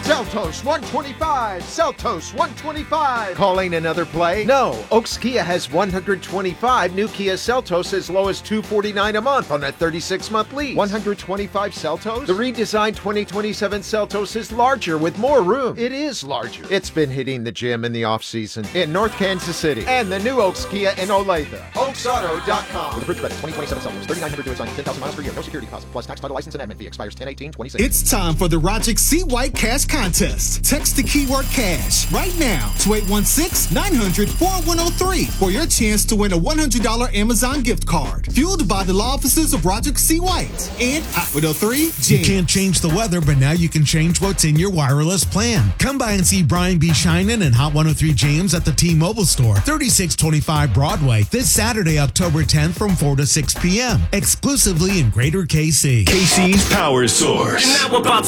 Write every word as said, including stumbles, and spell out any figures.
Seltos one twenty-five. Seltos one twenty-five. Calling another play? No. Oaks Kia has one hundred twenty-five new Kia Seltos as low as two hundred forty-nine dollars a month on a thirty-six month lease. one hundred twenty-five Seltos? The redesigned twenty twenty-seven Seltos is larger with more room. It is larger. It's been hitting the gym in the off-season in North Kansas City. And the new Oaks Kia in Olathe. Oaks Auto dot com. With approved credit, twenty twenty-seven Seltos, thirty-nine hundred dollars to ten thousand miles per year. No security deposit. Plus tax, title, license, and admin fee. Expires ten eighteen twenty-six. It's time for the Rogic C. White Cash Contest. Text the keyword cash right now to eight one six, nine hundred, four one zero three for your chance to win a one hundred dollars Amazon gift card. Fueled by the law offices of Rogic C. White and Hot one oh three James. You can't change the weather, but now you can change what's in your wireless plan. Come by and see Brian B. Shinen and Hot one oh three James at the T-Mobile store, thirty-six twenty-five Broadway, this Saturday, October tenth from four to six p.m. exclusively in Greater K C. K C's Power Source. And now about